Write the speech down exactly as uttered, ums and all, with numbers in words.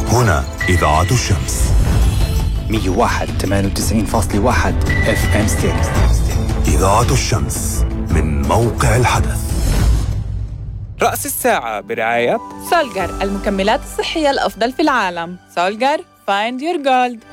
هنا إذاعة الشمس مية وواحد ثمانية وتسعين فاصلة واحد اف ام ستيريو. إذاعة الشمس من موقع الحدث. رأس الساعة برعاية سولجر، المكملات الصحية الأفضل في العالم. سولجر، find your gold.